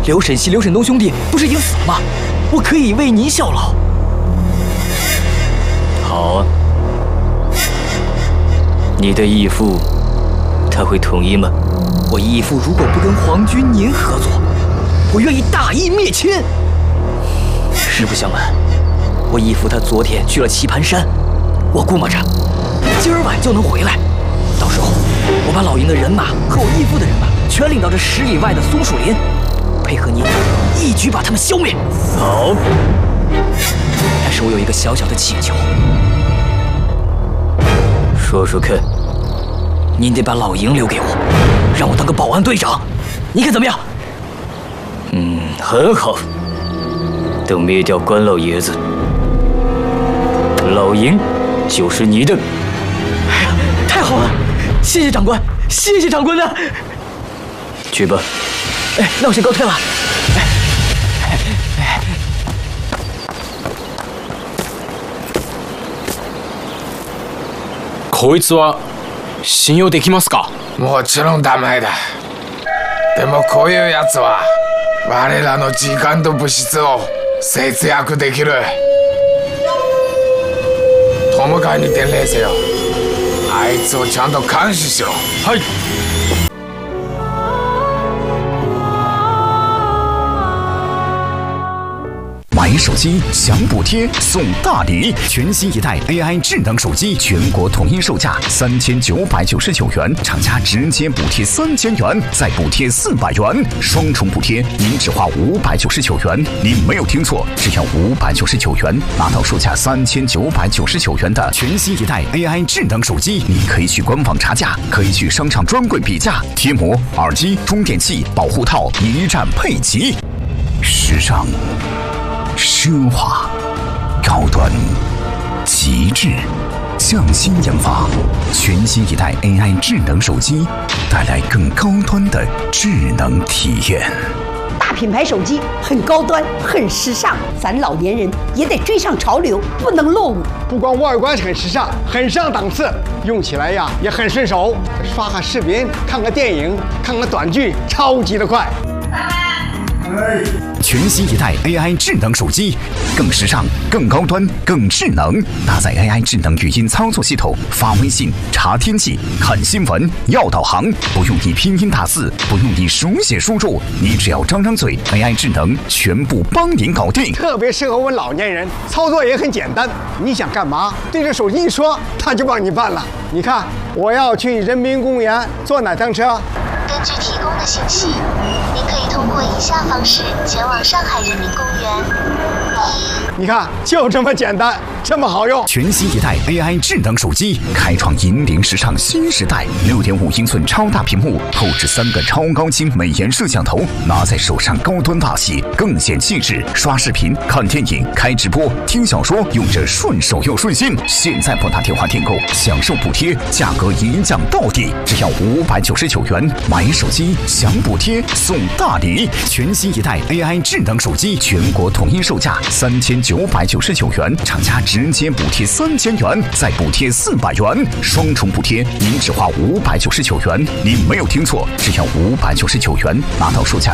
刘沈西、刘沈东兄弟不是已经死了吗？我可以为您效劳。好啊，你的义父他会同意吗？我义父如果不跟皇军您合作，我愿意大义灭亲。实不相瞒，我义父他昨天去了棋盘山，我估摸着今儿晚就能回来。到时候我把老营的人马和我义父的人马全领到这10里外的松树林，配合您一举把他们消灭。好，但是我有一个小小的请求，说说看。您得把老营留给我，让我当个保安队长，你看怎么样？很好。等灭掉关老爷子，老营就是你的。哎呀，太好了！谢谢长官，谢谢长官呢。去吧。哎，那我先告退了。 こいつは信用できますか？ もちろんダメだ。でもこういうやつは我らの時間と物質を節約できる。トムカイに伝令せよ。あいつをちゃんと監視しろ。 はい。 买手机享补贴送大礼，全新一代 AI 智能手机全国统一售价3999元，厂家直接补贴3000元，再补贴400元，双重补贴，您只花599元。您没有听错，只要599元，拿到售价3999元的全新一代 AI 智能手机。你可以去官网查价，可以去商场专柜比价，贴膜、耳机、充电器、保护套一站配齐，时尚。奢华、高端、极致，匠心研发，全新一代 AI 智能手机，带来更高端的智能体验。 大品牌手机很高端，很时尚，咱老年人也得追上潮流，不能落伍。 不光外观很时尚，很上档次，用起来呀也很顺手，刷个视频、看个电影、看个短剧，超级的快。 全新一代 AI 智能手机，更时尚、更高端、更智能，搭载 AI 智能语音操作系统，发微信、查天气、看新闻、要导航，不用你拼音打字，不用你手写输入，你只要张张嘴 ，AI 智能全部帮您搞定。 特别适合我们老年人，操作也很简单。你想干嘛，对着手机一说，它就帮你办了。你看，我要去人民公园坐哪趟车？ 根据提供的信息，您可以通过以下方式前往上海人民公园。 你看，就这么简单，这么好用。 全新一代 AI 智能手机，开创引领时尚新时代。6.5英寸超大屏幕，后置3个超高清美颜摄像头，拿在手上高端大气，更显气质。刷视频、看电影、开直播、听小说，用着顺手又顺心。现在拨打电话订购，享受补贴，价格一降到底，只要599元。买手机享补贴送大礼，全新一代 AI 智能手机全国统一售价3999元，厂家直接补贴3000元，再补贴400元，双重补贴，您只花599元。您没有听错，只要599元，拿到售价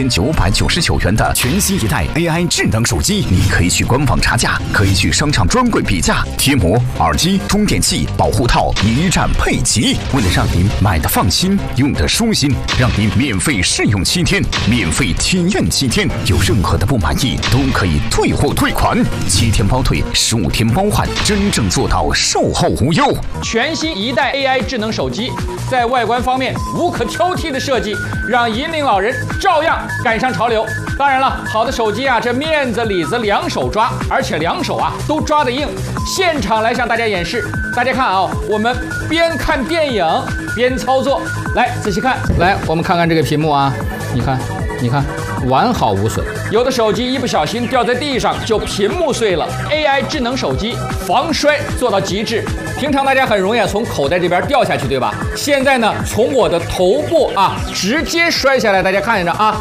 3999元的全新一代 AI 智能手机。你可以去官网查价，可以去商场专柜比价，贴膜、耳机、充电器、保护套一站配齐。为了让您买的放心，用的舒心，让您免费试用7天，免费体验7天，有任何的不满意都可以退货退款，7天包退，15天包换，真正做到售后无忧。 全新一代 AI 智能手机，在外观方面无可挑剔的设计，让引领老人照样赶上潮流。当然了，好的手机啊，这面子里子两手抓，而且两手啊都抓得硬。现场来向大家演示，大家看啊，我们边看电影边操作，来仔细看，来我们看看这个屏幕啊，你看，完好无损。有的手机一不小心掉在地上就屏幕碎了 ，AI 智能手机防摔做到极致。平常大家很容易从口袋这边掉下去，对吧？现在呢，从我的头部啊直接摔下来，大家看着啊，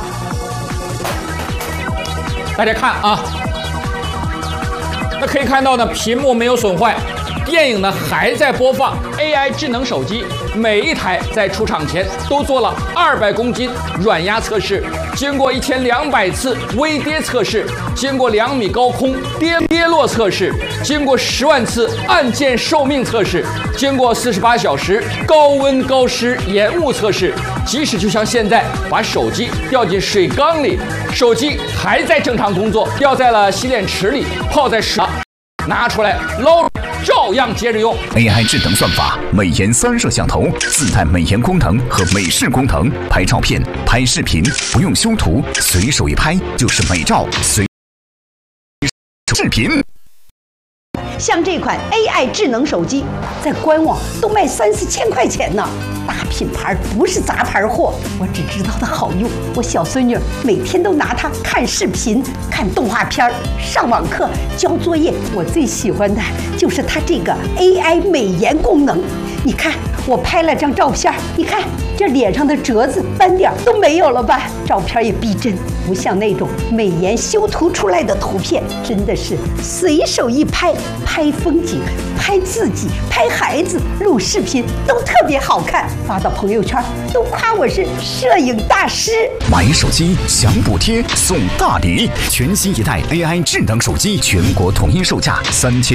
大家看啊，那可以看到呢，屏幕没有损坏。电影呢还在播放 ，AI 智能手机每一台在出厂前都做了200公斤软压测试， 经过1200次微跌测试，经过2米高空跌落测试，经过10万次按键寿命测试，经过48小时高温高湿延误测试，即使就像现在把手机掉进水缸里，手机还在正常工作；掉在了洗脸池里，泡在水，拿出来捞，照样接着用。 AI 智能算法，美颜3摄像头自带美颜功能和美视功能，拍照片、拍视频不用修图，随手一拍就是美照，随视频。 像这款 AI 智能手机，在官网都卖3、4千块钱呢。大品牌不是杂牌货，我只知道它好用。我小孙女每天都拿它看视频、看动画片、上网课、交作业。我最喜欢的就是它这个 AI 美颜功能。你看，我拍了张照片，你看这脸上的褶子、斑点都没有了吧？照片也逼真，不像那种美颜修图出来的图片，真的是随手一拍，拍风景、拍自己、拍孩子、录视频都特别好看，发到朋友圈都夸我是摄影大师。 买手机享补贴送大礼，全新一代 AI 智能手机全国统一售价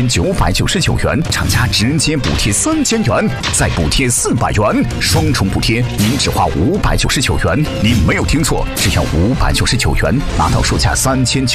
3999元，厂家直接补贴3000元，再补贴400元，双重补贴，您只花599元。您没有听错，只要599元，拿到售价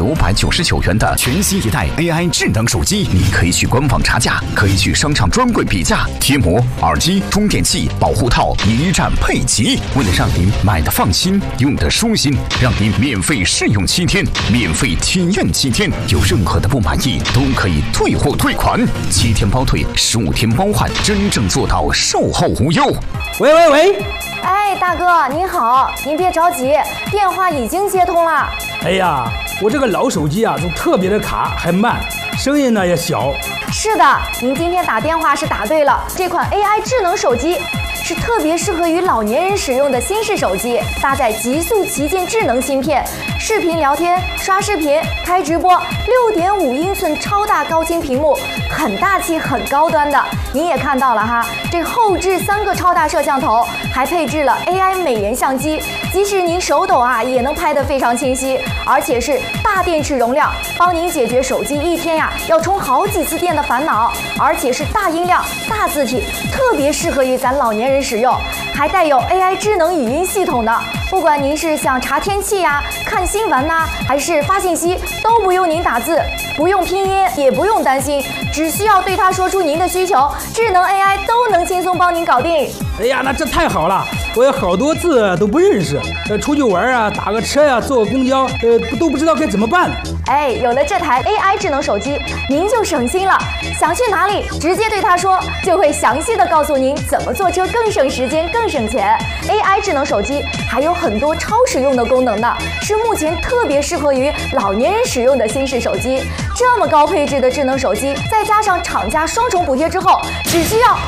3999元的全新一代 AI 智能手机。你可以去官网查价，可以去商场专柜比价，贴膜、耳机、充电器、保护套一站配齐。为了让您买的放心，用的舒心，让您免费试用7天，免费体验7天，有任何的不满意都可以退货退款，7天包退，15天包换，真正做到售后无忧。 喂， 哎，大哥您好，您别着急，电话已经接通了。 哎呀，我这个老手机啊，就特别的卡，还慢，声音呢也小。 是的，您今天打电话是打对了，这款 AI 智能手机是特别适合于老年人使用的新式手机，搭载极速旗舰智能芯片，视频聊天、刷视频、开直播，6.5英寸超大高清屏幕，很大气、很高端的。您也看到了哈，这后置3个超大摄像头，还配置了 AI 美颜相机，即使您手抖啊，也能拍得非常清晰，而且是大电池容量，帮您解决手机一天呀要充好几次电的烦恼，而且是大音量、大字体，特别适合于咱老年人使用，还带有 AI 智能语音系统的。不管您是想查天气呀、看新闻呐，还是发信息，都不用您打字，不用拼音，也不用担心，只需要对它说出您的需求，智能 AI 都能轻松帮您搞定。 哎呀，那这太好了！我有好多字都不认识，出去玩啊，打个车呀、坐个公交，都不知道该怎么办。 哎，有了这台 AI 智能手机，您就省心了。想去哪里，直接对它说，就会详细的告诉您怎么坐车更省时间、更省钱。AI 智能手机还有很多超实用的功能呢，是目前特别适合于老年人使用的新式手机。这么高配置的智能手机，再加上厂家双重补贴之后，只需要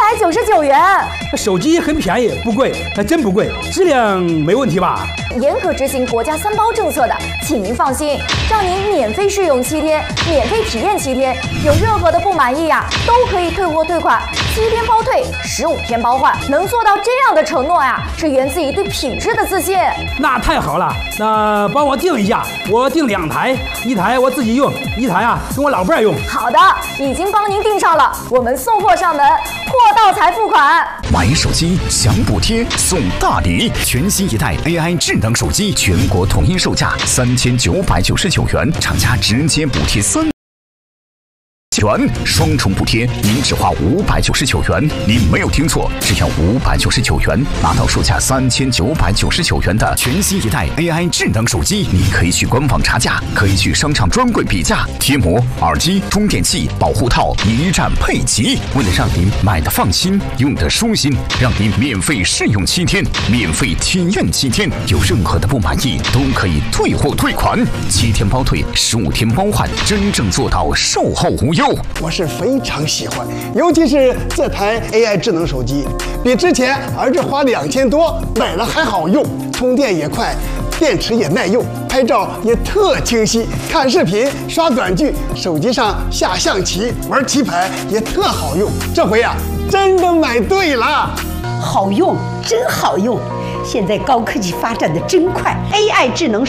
599元。 手机很便宜，不贵，还真不贵，质量没问题吧？ 严格执行国家3包政策的，请您放心，让您免费试用7天，免费体验7天，有任何的不满意呀，都可以退货退款，7天包退，15天包换。能做到这样的承诺呀，是源自于对品质的自信。 那太好了，那帮我订一下，我订2台，1台我自己用，1台啊跟我老伴儿用。 好的，已经帮您订上了，我们送货上门，货到才付款。 买手机享补贴送大礼，全新一代 AI 智能手机全国统一售价3999元，厂家直接补贴3元，双重补贴，您只花599元。您没有听错，只要599元，拿到售价3999元的全新一代 AI 智能手机。你可以去官网查价，可以去商场专柜比价，贴膜、耳机、充电器、保护套一站配齐。为了让您买的放心，用的舒心，让您免费试用7天，免费体验7天，有任何的不满意都可以退货退款，7天包退，15天包换，真正做到售后无忧。 我是非常喜欢，尤其是这台 AI 智能手机，比之前儿子花2000多买了还好用，充电也快，电池也耐用，拍照也特清晰，看视频、刷短剧，手机上下象棋、玩棋牌也特好用。这回啊，真的买对了， 好用，真好用。 现在高科技发展的真快 ，AI 智能手